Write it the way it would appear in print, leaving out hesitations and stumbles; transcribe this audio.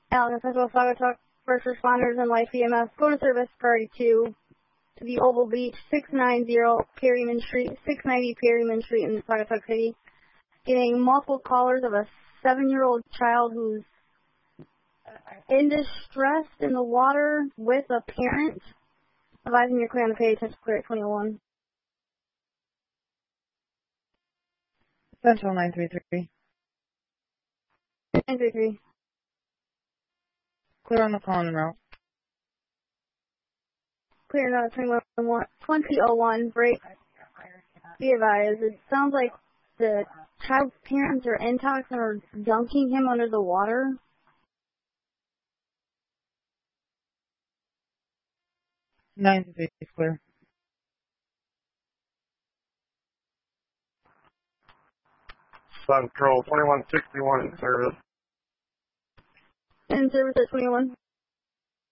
Allegan Central Fire Truck, first responders and life EMS, go to service priority 2 to the Oval Beach, 690 Perryman Street, 690 Perryman Street in Sagatuck City, getting multiple callers of a 7-year-old child who's in distress in the water with a parent. Advising you're clear on the page, touch clear at 21. Central 933. 933. Clear on the calling route. Clear now, 2001, break. Be advised, it sounds like the child's parents are intox and are dunking him under the water. Nine to three, clear. Central 2161 in service. In service at 21.